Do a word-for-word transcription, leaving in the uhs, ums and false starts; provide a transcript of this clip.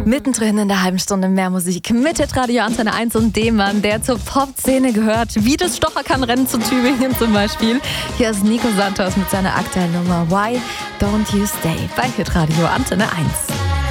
Mittendrin in der halben Stunde mehr Musik mit Hitradio Antenne eins und dem Mann, der zur Pop-Szene gehört, wie das Stocherkamm-Rennen zu Tübingen zum Beispiel. Hier ist Nico Santos mit seiner aktuellen Nummer Why Don't You Stay bei Hitradio Antenne eins.